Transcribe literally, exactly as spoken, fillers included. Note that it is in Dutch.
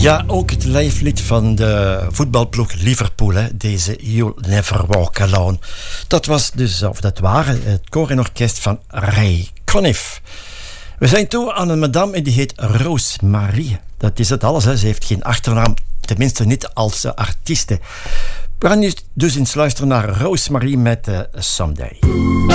Ja, ook het lijflied van de voetbalploeg Liverpool, hè, deze You'll Never Walk Alone. Dat was dus, of dat waren, het koor en orkest van Ray Conniff. We zijn toe aan een madame en die heet Rosemary. Dat is het alles, hè. Ze heeft geen achternaam, tenminste niet als artieste. We gaan nu dus eens luisteren naar Rosemary met uh, Someday.